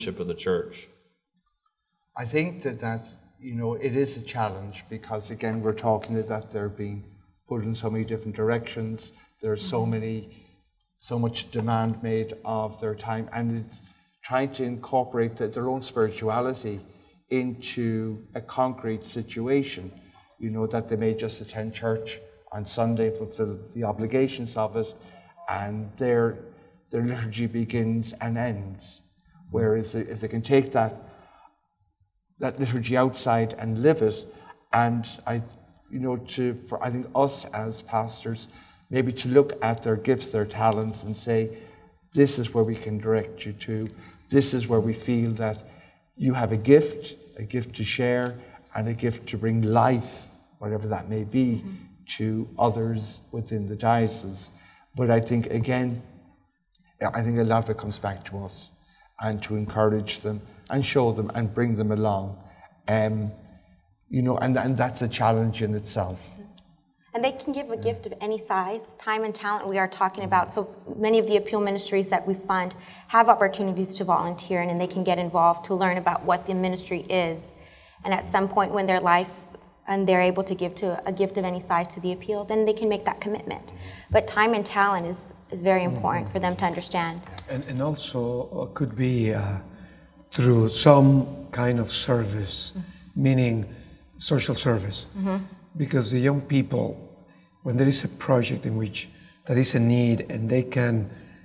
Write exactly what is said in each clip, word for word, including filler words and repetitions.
of the church? I think that that, you know, it is a challenge because, again, we're talking that they're being put in so many different directions. There's so many, so much demand made of their time, and it's trying to incorporate the, their own spirituality into a concrete situation. You know, that they may just attend church on Sunday, fulfill the obligations of it, and their their liturgy begins and ends. Whereas if they can take that that liturgy outside and live it, and I, you know, to for I think us as pastors, maybe to look at their gifts, their talents, and say, this is where we can direct you to. This is where we feel that you have a gift, a gift to share, and a gift to bring life, whatever that may be, mm-hmm. to others within the diocese. But I think, again, I think a lot of it comes back to us, and to encourage them and show them and bring them along. Um, you know, and, and that's a challenge in itself. And they can give a gift of any size, time and talent we are talking about. So many of the appeal ministries that we fund have opportunities to volunteer, and, and they can get involved to learn about what the ministry is. And at some point when their life and they're able to give to a gift of any size to the appeal, then they can make that commitment. But time and talent is, is very important for them to understand. And, and also uh, could be uh, through some kind of service, mm-hmm. meaning social service. Mm-hmm. Because the young people, when there is a project in which there is a need and they can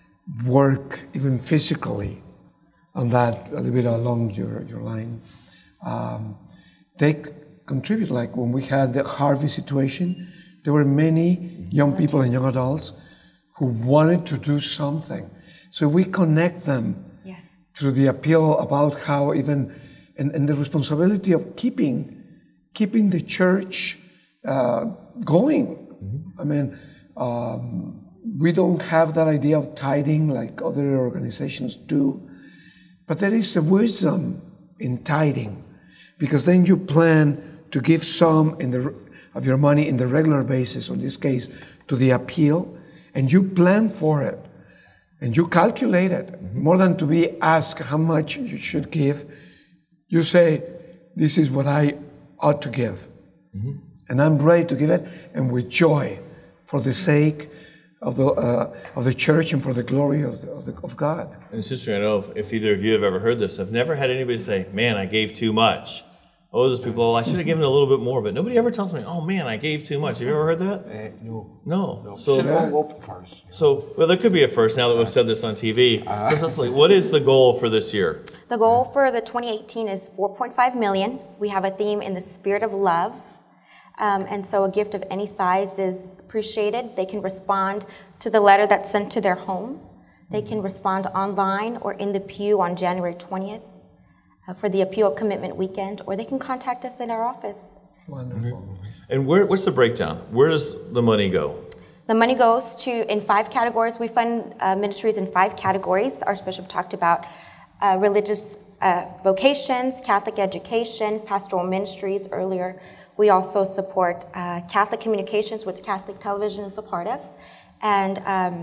work even physically on that, a little bit along your, your line, um, they c- contribute. Like when we had the Harvey situation, there were many young people and young adults who wanted to do something. So we connect them yes. through the appeal about how even, and, and the responsibility of keeping, keeping the church Uh, going. Mm-hmm. I mean, um, we don't have that idea of tithing like other organizations do, but there is a wisdom in tithing, because then you plan to give some in the of your money in the regular basis, in this case, to the appeal, and you plan for it, and you calculate it. Mm-hmm. More than to be asked how much you should give, you say, this is what I ought to give. Mm-hmm. And I'm ready to give it, and with joy, for the sake of the uh, of the church and for the glory of the, of, the, of God. And Sister, I know if, if either of you have ever heard this, I've never had anybody say, "Man, I gave too much." Oh, those people, I should have given a little bit more, but nobody ever tells me, "Oh man, I gave too much." Have you ever heard that? Uh, no. No. no. So, yeah. open first. So, well, there could be a first now that we've said this on T V. Uh, so, Cecily, what is the goal for this year? The goal for the twenty eighteen is four point five million. We have a theme in the spirit of love. Um, and so a gift of any size is appreciated. They can respond to the letter that's sent to their home. They can respond online or in the pew on January twentieth uh, for the appeal commitment weekend, or they can contact us in our office. Wonderful. Mm-hmm. And where, what's the breakdown? Where does the money go? The money goes to, in five categories. We fund uh, ministries in five categories. Our Bishop talked about uh, religious uh, vocations, Catholic education, pastoral ministries earlier. We also support uh, Catholic communications, which Catholic television is a part of, and um,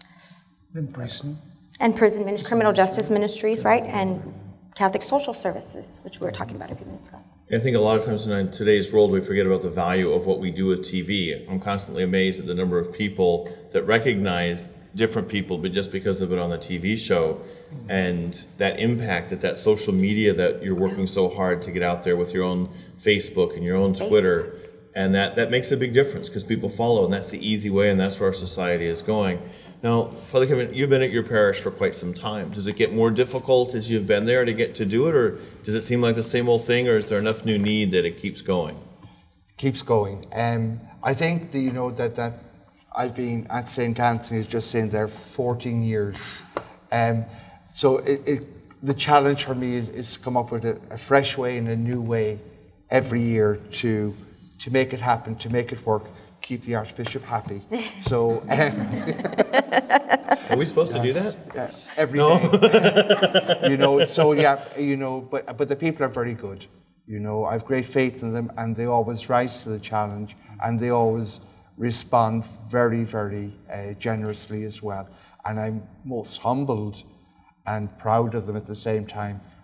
and prison, and prison min- criminal justice ministries, right, and Catholic social services, which we were talking about a few minutes ago. I think a lot of times in today's world we forget about the value of what we do with T V. I'm constantly amazed at the number of people that recognize different people, but just because of it on the T V show, and that impact, that that social media that you're working so hard to get out there with your own Facebook and your own Twitter, and that, that makes a big difference because people follow, and that's the easy way, and that's where our society is going. Now, Father Kevin, you've been at your parish for quite some time. Does it get more difficult as you've been there to get to do it, or does it seem like the same old thing, or is there enough new need that it keeps going? Keeps going. Um, I think that, you know, that, that I've been at Saint Anthony's, just saying there, fourteen years. Um, so it, it, the challenge for me is, is to come up with a, a fresh way and a new way every year to to make it happen, to make it work, keep the Archbishop happy. So, um, are we supposed to do that? Uh, every no. day. You know, so yeah, you know, but but the people are very good. You know, I have great faith in them, and they always rise to the challenge, and they always respond very, very uh, generously as well. And I'm most humbled and proud of them at the same time